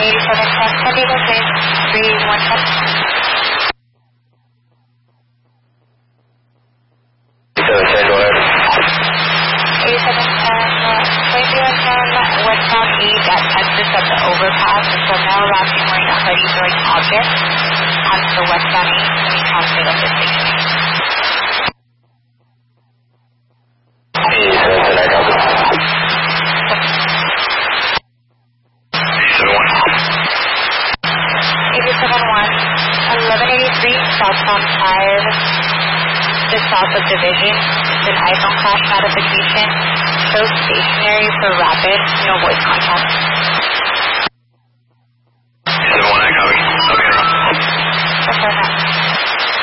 8710 San Diego Place 317. 8710 westbound 8 at Texas at the overpass. So now last wearing a hoodie throwing objects onto the westbound 8 to be transferred at the station. Southbound 5, just south of Division. It's an iPhone crash notification. Shows stationary for rapid, no voice contact.